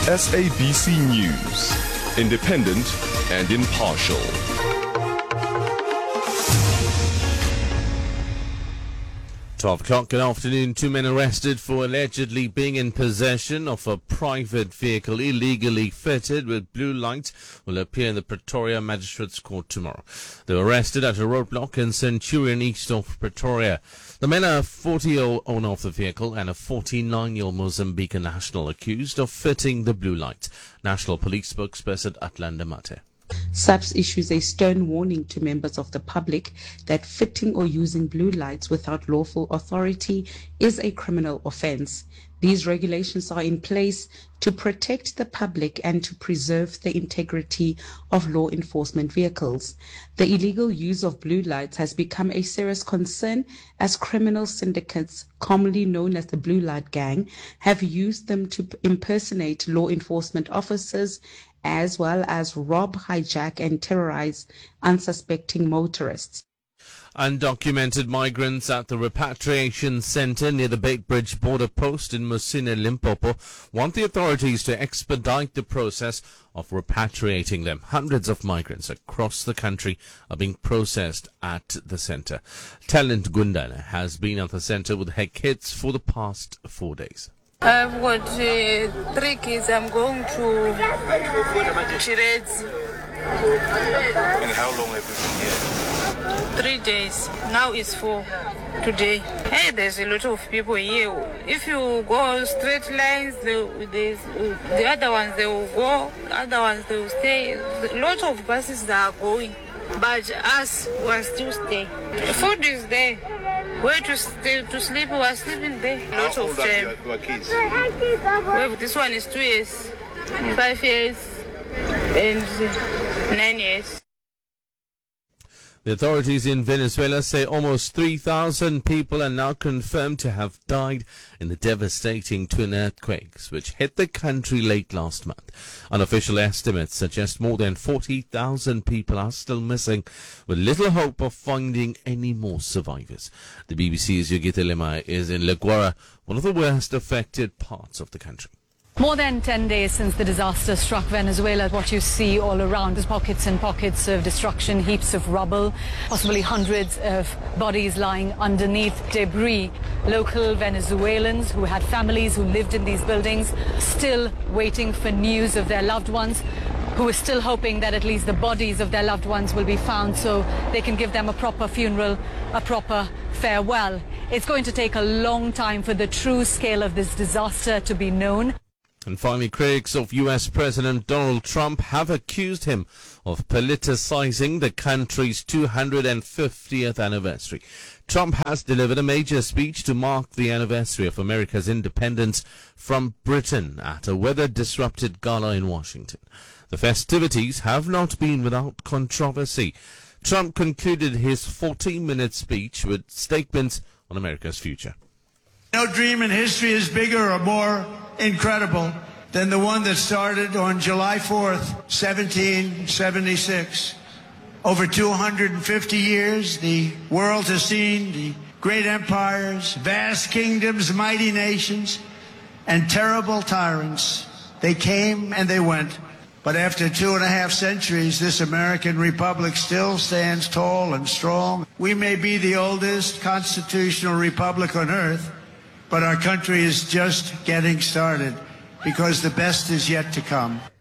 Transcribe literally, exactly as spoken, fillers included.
S A B C News, independent and impartial. twelve o'clock, good afternoon. Two men arrested for allegedly being in possession of a private vehicle illegally fitted with blue lights will appear in the Pretoria Magistrates Court tomorrow. They were arrested at a roadblock in Centurion, east of Pretoria. The men are a forty-year-old owner of the vehicle and a forty-nine-year-old Mozambican national accused of fitting the blue light. National Police spokesperson Atlanda Mate. SAPS issues a stern warning to members of the public that fitting or using blue lights without lawful authority is a criminal offence. These regulations are in place to protect the public and to preserve the integrity of law enforcement vehicles. The illegal use of blue lights has become a serious concern as criminal syndicates, commonly known as the Blue Light Gang, have used them to impersonate law enforcement officers as well as rob, hijack and terrorize unsuspecting motorists. Undocumented migrants at the repatriation centre near the Beitbridge border post in Musina, Limpopo, want the authorities to expedite the process of repatriating them. Hundreds of migrants across the country are being processed at the centre. Talent Gundana has been at the centre with her kids for the past four days. I've got uh, three kids. I'm going to Chirezi. And how long have you been here? Three days. Now it's four today. Hey, there's a lot of people here. If you go straight lines, the, the, the other ones they will go, the other ones they will stay. A lot of buses that are going, but us we are still staying. Food is there. Where to stay, to sleep, we are sleeping there. How lot old of are time. your, your kids? Well, this one is two years, five years, and nine years. The authorities in Venezuela say almost three thousand people are now confirmed to have died in the devastating twin earthquakes which hit the country late last month. Unofficial estimates suggest more than forty thousand people are still missing, with little hope of finding any more survivors. The B B C's Yogita Lemai is in La Guara, one of the worst affected parts of the country. More than ten days since the disaster struck Venezuela, what you see all around is pockets and pockets of destruction, heaps of rubble, possibly hundreds of bodies lying underneath debris. Local Venezuelans who had families who lived in these buildings still waiting for news of their loved ones, who are still hoping that at least the bodies of their loved ones will be found so they can give them a proper funeral, a proper farewell. It's going to take a long time for the true scale of this disaster to be known. And finally, critics of U S President Donald Trump have accused him of politicizing the country's two hundred fiftieth anniversary. Trump has delivered a major speech to mark the anniversary of America's independence from Britain at a weather-disrupted gala in Washington. The festivities have not been without controversy. Trump concluded his fourteen-minute speech with statements on America's future. No dream in history is bigger or more incredible than the one that started on July fourth, seventeen seventy-six. Over two hundred fifty years, the world has seen the great empires, vast kingdoms, mighty nations, and terrible tyrants. They came and they went. But after two and a half centuries, this American republic still stands tall and strong. We may be the oldest constitutional republic on earth, but our country is just getting started because the best is yet to come.